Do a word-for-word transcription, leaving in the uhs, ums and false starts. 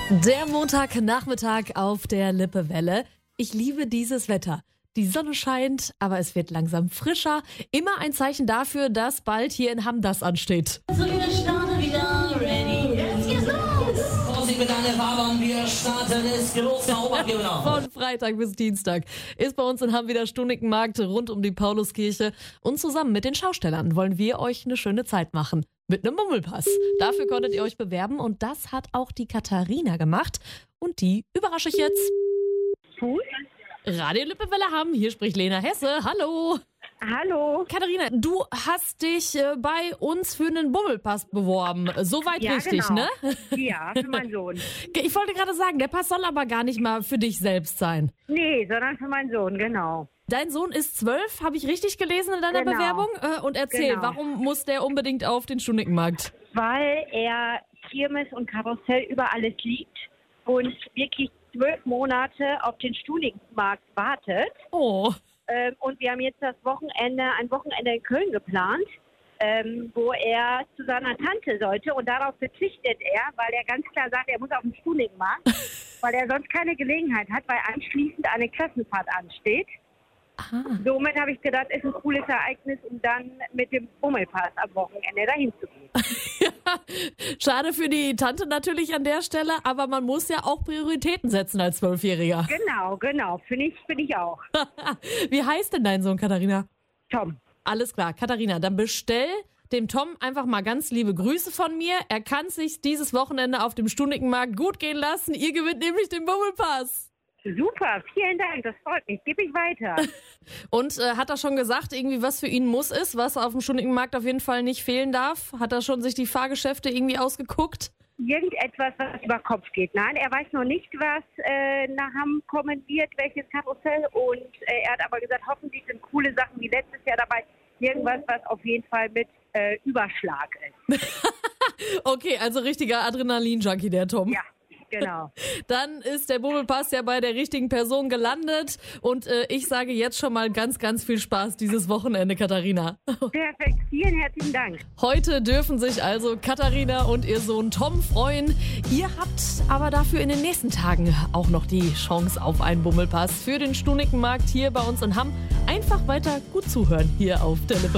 Der Montagnachmittag auf der Lippewelle. Ich liebe dieses Wetter. Die Sonne scheint, aber es wird langsam frischer. Immer ein Zeichen dafür, dass bald hier in Hamm das ansteht. Also wir starten wieder, ready, jetzt geht's los! Vorsicht mit deiner Fahrbahn, wir starten es große Obergewinner. Von Freitag bis Dienstag ist bei uns in Hamm wieder Stunnikenmarkt rund um die Pauluskirche. Und zusammen mit den Schaustellern wollen wir euch eine schöne Zeit machen. Mit einem Bummelpass. Dafür konntet ihr euch bewerben und das hat auch die Katharina gemacht. Und die überrasche ich jetzt. Fuß? Radio Lippewelle Hamm, hier spricht Lena Hesse. Hallo. Hallo. Katharina, du hast dich äh, bei uns für einen Bummelpass beworben. Soweit Ja, richtig, genau. ne? Ja, für meinen Sohn. Ich wollte gerade sagen, der Pass soll aber gar nicht mal für dich selbst sein. Nee, sondern für meinen Sohn, genau. Dein Sohn ist zwölf, habe ich richtig gelesen in deiner Genau. Bewerbung? Äh, und erzähl, Genau. warum muss der unbedingt auf den Stunnikenmarkt? Weil er Kirmes und Karussell über alles liebt und wirklich zwölf Monate auf den Stunikenmarkt wartet. Oh. Ähm, und wir haben jetzt das Wochenende, ein Wochenende in Köln geplant, ähm, wo er zu seiner Tante sollte. Und darauf verzichtet er, weil er ganz klar sagt, er muss auf den Stunikenmarkt, weil er sonst keine Gelegenheit hat, weil anschließend eine Klassenfahrt ansteht. Aha. Somit habe ich gedacht, ist ein cooles Ereignis, um dann mit dem Bummelpass am Wochenende dahin zu gehen. Ja, schade für die Tante natürlich an der Stelle, aber man muss ja auch Prioritäten setzen als Zwölfjähriger. Genau, genau. Finde ich, finde ich auch. Wie heißt denn dein Sohn, Katharina? Tom. Alles klar, Katharina, dann bestell dem Tom einfach mal ganz liebe Grüße von mir. Er kann sich dieses Wochenende auf dem Stunikenmarkt gut gehen lassen. Ihr gewinnt nämlich den Bummelpass. Super, vielen Dank, das freut mich. Gebe ich weiter. Und äh, hat er schon gesagt, irgendwie was für ihn muss ist, was auf dem Stunikenmarkt auf jeden Fall nicht fehlen darf? Hat er schon sich die Fahrgeschäfte irgendwie ausgeguckt? Irgendetwas, was über Kopf geht. Nein, er weiß noch nicht, was äh, nach Hamm kommen wird, welches Karussell. Und äh, er hat aber gesagt, hoffentlich sind coole Sachen wie letztes Jahr dabei. Irgendwas, was auf jeden Fall mit äh, Überschlag ist. Okay, also richtiger Adrenalin-Junkie, der Tom. Ja, genau. Dann ist der Bummelpass ja bei der richtigen Person gelandet. Und äh, ich sage jetzt schon mal ganz, ganz viel Spaß dieses Wochenende, Katharina. Perfekt, vielen herzlichen Dank. Heute dürfen sich also Katharina und ihr Sohn Tom freuen. Ihr habt aber dafür in den nächsten Tagen auch noch die Chance auf einen Bummelpass für den Stunikenmarkt hier bei uns in Hamm. Einfach weiter gut zuhören hier auf der Lippe.